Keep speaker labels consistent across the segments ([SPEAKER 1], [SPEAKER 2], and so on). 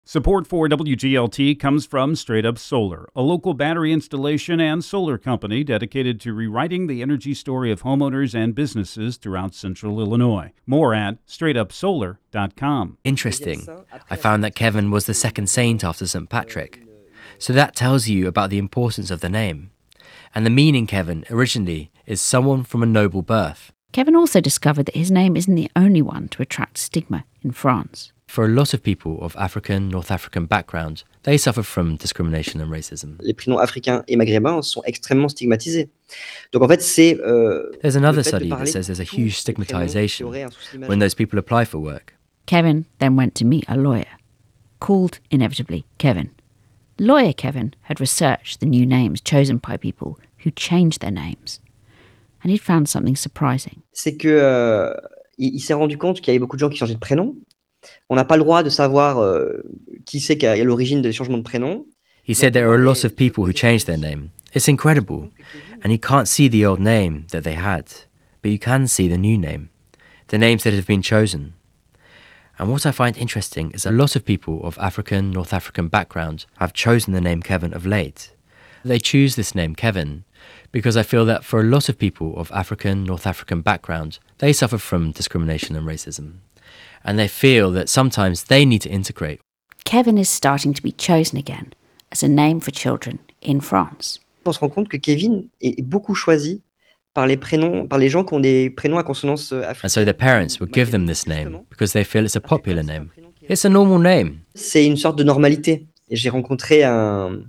[SPEAKER 1] Support for WGLT comes from Straight Up Solar, a local battery installation and solar company dedicated to rewriting the energy story of homeowners and businesses throughout central Illinois. More at straightupsolar.com.
[SPEAKER 2] Interesting. I found that Kevin was the second saint after St. Patrick. So that tells you about the importance of the name. And the meaning Kevin originally is someone from a noble birth.
[SPEAKER 3] Kevin also discovered that his name isn't the only one to attract stigma in France.
[SPEAKER 2] For a lot of people of African, North African background, they suffer from discrimination and racism.
[SPEAKER 4] Les prénoms africains et maghrébins sont extrêmement stigmatisés. Donc en fait, c'est
[SPEAKER 2] There's another study that says there's a huge stigmatization when those people apply for work.
[SPEAKER 3] Kevin then went to meet a lawyer, called inevitably Kevin. Lawyer Kevin had researched the new names chosen by people who changed their names, and he'd found something surprising.
[SPEAKER 4] C'est que il s'est rendu compte qu'il y avait beaucoup de gens qui changeaient de prénom. On n'a pas le droit de savoir qui c'est qui est à l'origine des changements de prénom.
[SPEAKER 2] He said there are a lot of people who changed their name. It's incredible. And you can't see the old name that they had, but you can see the new name, the names that have been chosen. And what I find interesting is a lot of people of African, North African background have chosen the name Kevin of late. They choose this name Kevin because I feel that for a lot of people of African, North African background, they suffer from discrimination and racism. And they feel that sometimes they need to integrate.
[SPEAKER 3] Kevin is starting to be chosen again as a name for children in France.
[SPEAKER 4] On se rend compte que Kevin est beaucoup choisi par les gens qui ont des prénoms à consonance africaine.
[SPEAKER 2] And so their parents would give them this name because they feel it's a popular name. It's a normal name.
[SPEAKER 4] C'est une sorte de normalité. Et j'ai rencontré un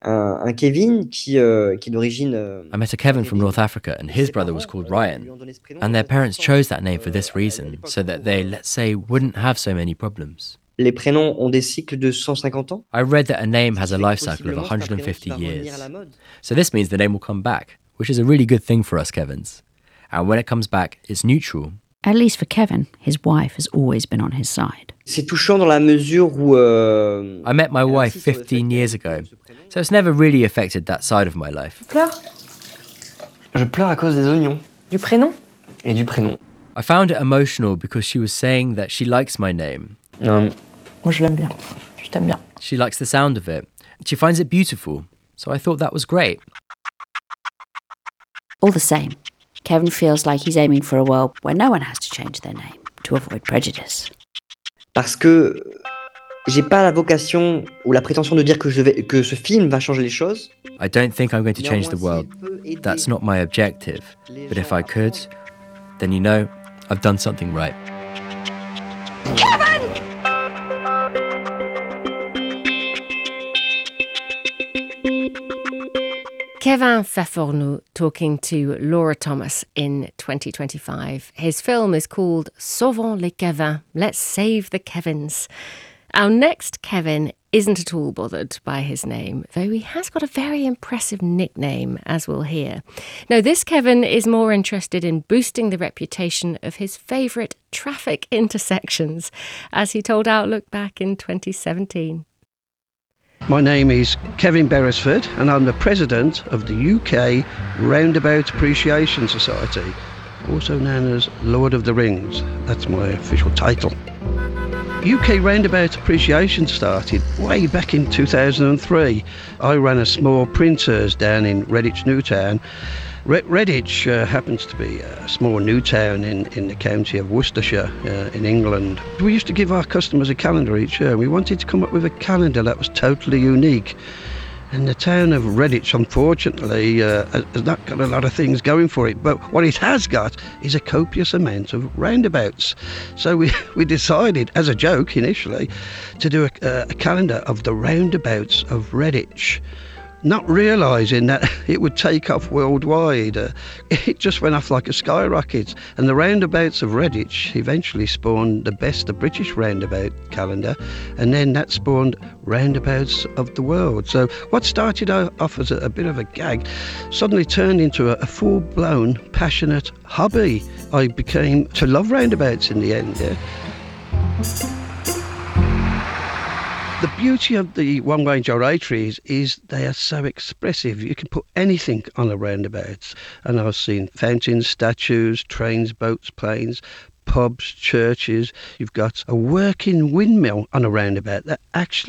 [SPEAKER 4] Kevin qui est d'origine...
[SPEAKER 2] I met a Kevin from North Africa and his brother was called Ryan. And their parents chose that name for this reason, so that they, let's say, wouldn't have so many problems.
[SPEAKER 4] Les prénoms ont des cycles de 150 ans.
[SPEAKER 2] I read that a name has a life cycle of 150 years. So this means the name will come back, which is a really good thing for us Kevins. And when it comes back, it's neutral.
[SPEAKER 3] At least for Kevin, his wife has always been on his side.
[SPEAKER 4] C'est touchant dans la mesure où...
[SPEAKER 2] I met my wife 15 years ago, so it's never really affected that side of my life.
[SPEAKER 5] Tu pleures?
[SPEAKER 4] Je pleure à cause des oignons.
[SPEAKER 5] Du prénom?
[SPEAKER 4] Et du prénom.
[SPEAKER 2] I found it emotional because she was saying that she likes my name.
[SPEAKER 5] Moi, je l'aime bien. Je t'aime bien.
[SPEAKER 2] She likes the sound of it. She finds it beautiful. So I thought that was great.
[SPEAKER 3] All the same, Kevin feels like he's aiming for a world where no one has to change their name to avoid prejudice.
[SPEAKER 4] Parce que j'ai pas la vocation ou la prétention de dire que ce film va changer les choses.
[SPEAKER 2] I don't think I'm going to change the world. That's not my objective. But if I could, then you know, I've done something right.
[SPEAKER 6] Kevin! Kevin Pfeffernou talking to Laura Thomas in 2025. His film is called Sauvons les Kevins, Let's Save the Kevins. Our next Kevin isn't at all bothered by his name, though he has got a very impressive nickname, as we'll hear. No, this Kevin is more interested in boosting the reputation of his favourite traffic intersections, as he told Outlook back in 2017.
[SPEAKER 7] My name is Kevin Beresford and I'm the president of the UK Roundabout Appreciation Society, also known as Lord of the Rings. That's my official title. UK Roundabout Appreciation started way back in 2003. I ran a small printers down in Redditch Newtown. Redditch happens to be a small new town in the county of Worcestershire in England. We used to give our customers a calendar each year. We wanted to come up with a calendar that was totally unique. And the town of Redditch, unfortunately, has not got a lot of things going for it. But what it has got is a copious amount of roundabouts. So we decided, as a joke initially, to do a calendar of the roundabouts of Redditch, not realising that it would take off worldwide. It just went off like a skyrocket. And the roundabouts of Redditch eventually spawned the Best of British Roundabout calendar, and then that spawned Roundabouts of the World. So what started off as a bit of a gag suddenly turned into a full-blown, passionate hobby. I became to love roundabouts in the end, yeah. The beauty of the one-way gyrators is they are so expressive. You can put anything on a roundabout. And I've seen fountains, statues, trains, boats, planes, pubs, churches. You've got a working windmill on a roundabout that actually